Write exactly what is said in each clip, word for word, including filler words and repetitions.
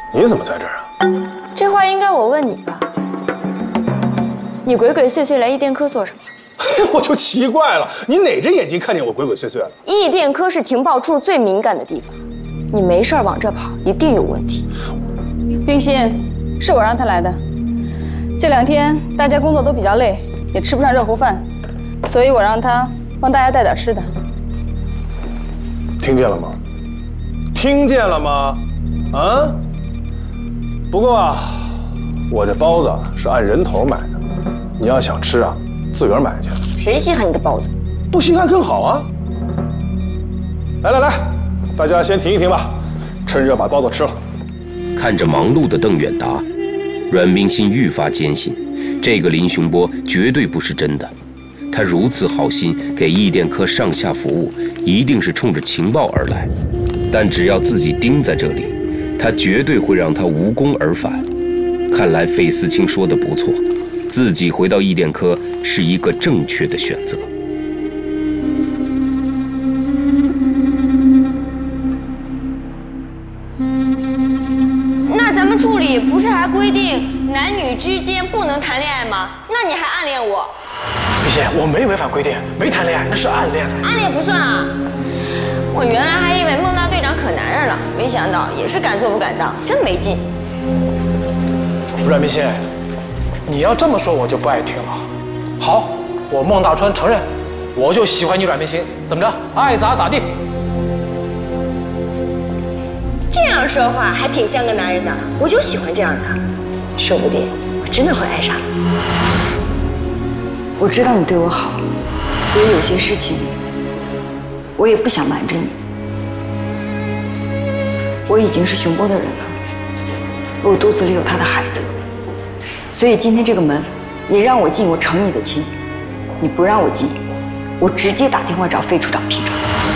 你怎么在这儿啊？ 这话应该我问你吧？你鬼鬼祟祟来异电科做什么？ 我就奇怪了，你哪只眼睛看见我鬼鬼祟祟了？ 异电科是情报处最敏感的地方，你没事往这跑，一定有问题。 冰心，是我让他来的。这两天大家工作都比较累，也吃不上热乎饭，所以我让他帮大家带点吃的。 听见了吗？听见了吗？啊？不过啊，我这包子是按人头买的，你要想吃啊，自个儿买去。 谁稀罕你的包子？ 不稀罕更好啊！来来来，大家先停一停吧，趁热把包子吃了。 看着忙碌的邓远达，阮冰心愈发坚信，这个林雄波绝对不是真的。他如此好心给异电科上下服务，一定是冲着情报而来。但只要自己盯在这里，他绝对会让他无功而返。看来费思清说的不错，自己回到异电科是一个正确的选择。 那咱们处里不是还规定男女之间不能谈恋爱吗？那你还暗恋我？ 冰心，我没违反规定，没谈恋爱，那是暗恋。 暗恋不算啊！我原来还以为孟大队长可男人了，没想到也是敢做不敢当，真没劲。 阮冰心，你要这么说我就不爱听了。好，我孟大川承认，我就喜欢你阮冰心，怎么着，爱咋咋地。 这样说话还挺像个男人的，我就喜欢这样的，说不定我真的会爱上你。 我知道你对我好，所以有些事情我也不想瞒着你。我已经是熊波的人了，我肚子里有他的孩子，所以今天这个门，你让我进，我成你的亲；你不让我进，我直接打电话找费处长批准。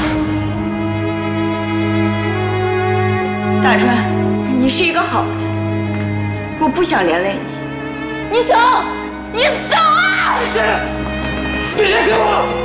大川，你是一个好人，我不想连累你，你走，你走啊！ 冰心，冰心，给我！